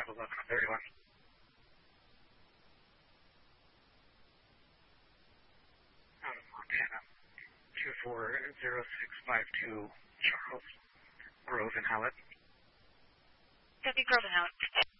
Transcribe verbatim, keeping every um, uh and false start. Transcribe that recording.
five eleven thirty-one. Um, Montana, two four zero six five two, Charles, Grove and Howlett. Copy, Grove and Howlett.